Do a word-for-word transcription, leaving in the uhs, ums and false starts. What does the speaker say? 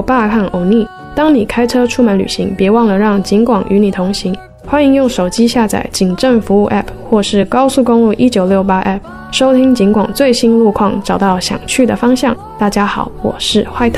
爸和欧尼。当你开车出门旅行，别忘了让警广与你同行。欢迎用手机下载警政服务 App 或是高速公路一九六八 App， 收听警广最新路况，找到想去的方向。大家好，我是坏特。